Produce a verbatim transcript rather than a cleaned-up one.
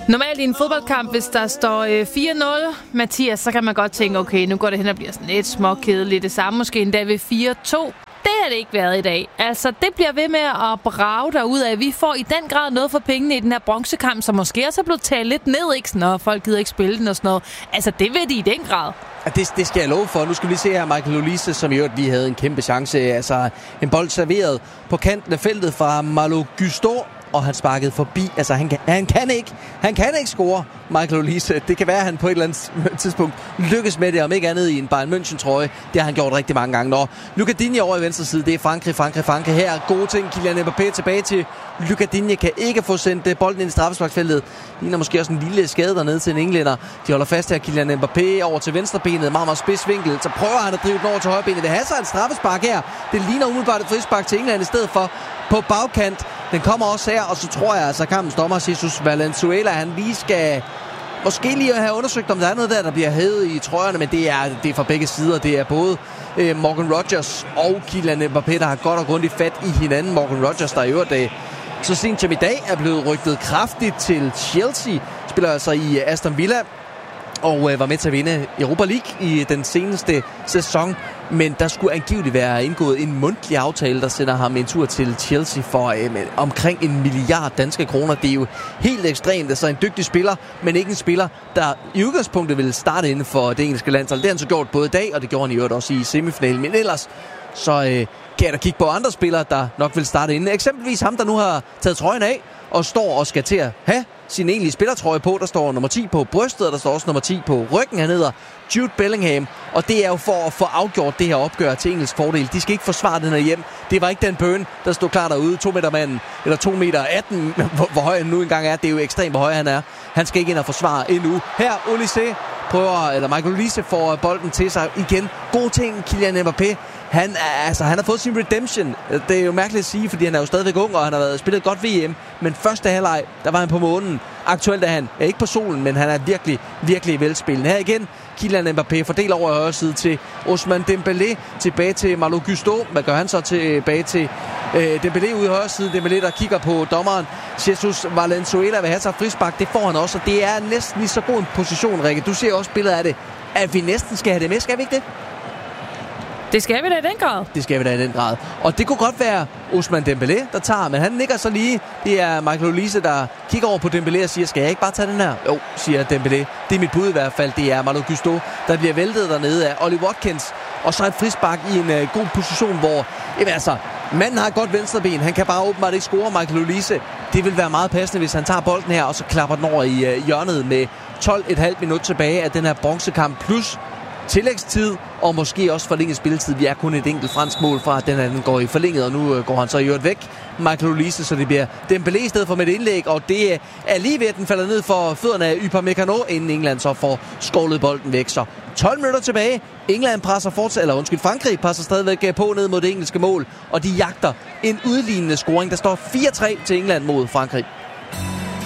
Normalt i en fodboldkamp, hvis der står øh, fire nul, Mathias, så kan man godt tænke, okay, nu går det hen og bliver sådan lidt småkedeligt. Det samme måske endda ved fire to. Det har det ikke været i dag. Altså, det bliver ved med at brage derudad. Vi får i den grad noget for pengene i den her bronzekamp, som måske også er blevet talt lidt ned, ikke? Når folk gider ikke spille den og sådan noget. Altså, det vil de i den grad. Det, det skal jeg love for. Nu skal vi se her Michael Olise, som i øvrigt lige havde en kæmpe chance. Altså, en bold serveret på kanten af feltet fra Malo Gusto, og han sparkede forbi. Altså, han kan, han kan ikke. Han kan ikke score, Michael Olise. Det kan være, at han på et eller andet tidspunkt lykkes med det, om ikke andet i en Bayern München-trøje. Det har han gjort rigtig mange gange. Nå, Lucas Digne over i venstre side. Det er Frankrig, Frankrig, Frankrig. Her gode ting. Kylian Mbappé tilbage til Lucas Digne. Kan ikke få sendt bolden ind i straffesparksfeltet. Ligner måske også en lille skade dernede til en englænder. De holder fast her. Kylian Mbappé over til venstrebenet. Meget, meget spidsvinkel. Så prøver han at drive den over til højrebenet. Det har så et straffespark her. Det ligner umiddelbart et frispark til England i stedet for på bagkant. Den kommer også her, og så tror jeg, altså kampens dommer, Jesus Valenzuela, han lige skal måske lige have undersøgt, om der er noget der, der bliver hævet i trøjerne, men det er, det er fra begge sider. Det er både øh, Morgan Rogers og Kylian Mbappé, der har godt og grundigt fat i hinanden. Morgan Rogers, der i øvrigt øh, så sent som i dag er blevet rygtet kraftigt til Chelsea, spiller altså i Aston Villa, og øh, var med til at vinde Europa League i den seneste sæson. Men der skulle angiveligt være indgået en mundtlig aftale, der sender ham en tur til Chelsea for øh, omkring en milliard danske kroner. Det er jo helt ekstremt. Altså en dygtig spiller, men ikke en spiller, der i udgangspunktet ville starte inden for det engelske landshold. Det har han så gjort både i dag, og det gjorde han i øvrigt også i semifinalen. Men ellers så øh, kan jeg da kigge på andre spillere, der nok vil starte inden. Eksempelvis ham, der nu har taget trøjen af og står og skal til at have sin egentlige spillertrøje på. Der står nummer ti på brystet, og der står også nummer ti på ryggen. Han hedder Jude Bellingham, og det er jo for at få afgjort det her opgør til engelsk fordel. De skal ikke forsvare den her hjem. Det var ikke Dan Burn, der stod klar derude. to meter manden, eller to meter atten, hvor, hvor høj han nu engang er. Det er jo ekstremt, hvor høj han er. Han skal ikke ind og forsvare endnu. Her, Olise prøver, eller Michael Olise får bolden til sig igen. God ting, Kylian Mbappé. Han, altså, han har fået sin redemption. Det er jo mærkeligt at sige, fordi han er jo stadigvæk ung, og han har været spillet godt V M. Men første halvleg, der var han på månen. Aktuelt er han ja, ikke på solen, men han er virkelig, virkelig velspillende. Her igen, Kylian Mbappé fordeler over højre side til Ousmane Dembélé. Tilbage til Malo Gusto. Hvad gør han så tilbage til øh, Dembélé ude i højre side? Dembélé, der kigger på dommeren. Jesus Valenzuela vil have sig frispark. Det får han også, og det er næsten lige så god en position, Rikke. Du ser også billedet af det, at vi næsten skal have det med. Skal vi ikke det? Det skal vi da i den grad. Det skal vi da i den grad. Og det kunne godt være Ousmane Dembélé, der tager, men han nikker så lige. Det er Michael Olise, der kigger over på Dembélé og siger, skal jeg ikke bare tage den her? Jo, siger Dembélé. Det er mit bud i hvert fald. Det er Malo Gusto, der bliver væltet dernede af Ollie Watkins. Og så et frispark i en uh, god position, hvor jamen, altså, manden har et godt venstreben. Han kan bare åbenbart ikke score, Michael Olise. Det vil være meget passende, hvis han tager bolden her, og så klapper den over i uh, hjørnet med tolv komma fem minut tilbage af den her bronzekamp. Plus tillægstid, og måske også forlænget spilletid. Vi er kun et enkelt fransk mål fra, at den her den går i forlænget, og nu går han så i øvrigt væk, Michael Olise, så det bliver Dembélé i stedet for med et indlæg, og det er lige ved, at den falder ned for fødderne af Upamecano, inden England så får skålet bolden væk. Så tolv minutter tilbage. England presser fortsat, eller undskyld, Frankrig presser stadigvæk på ned mod det engelske mål, og de jagter en udlignende scoring. Der står fire tre til England mod Frankrig.